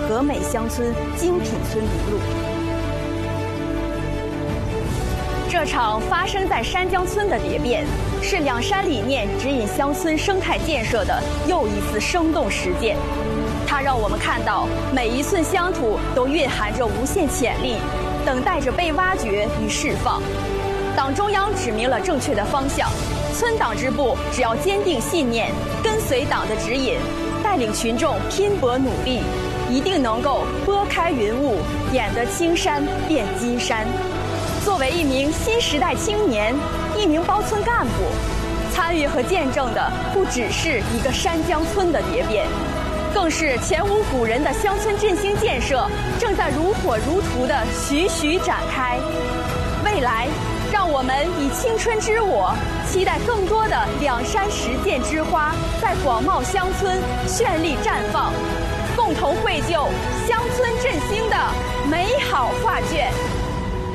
和美乡村精品村一路。这场发生在山江村的蝶变，是两山理念指引乡村生态建设的又一次生动实践。它让我们看到每一寸乡土都蕴含着无限潜力，等待着被挖掘与释放。党中央指明了正确的方向，村党支部只要坚定信念，跟随党的指引，带领群众拼搏努力，一定能够拨开云雾，点得青山变金山。作为一名新时代青年，一名包村干部，参与和见证的不只是一个山江村的蝶变，更是前无古人的乡村振兴建设正在如火如荼地徐徐展开。未来，让我们以青春之我，期待更多的两山实践之花在广袤乡村绚丽绽放，共同绘就乡村振兴的美好画卷。